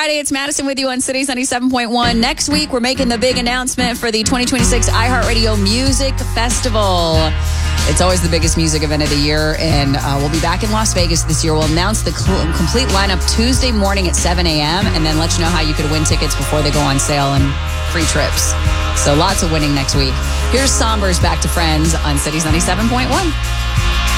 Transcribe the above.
Friday. It's Madison with you on Cities 97.1. Next week, we're making the big announcement for the 2026 iHeartRadio Music Festival. It's always the biggest music event of the year, and we'll be back in Las Vegas this year. We'll announce the complete lineup Tuesday morning at 7 a.m., and then let you know how you could win tickets before they go on sale and free trips. So lots of winning next week. Here's Sombers Back to Friends on Cities 97.1.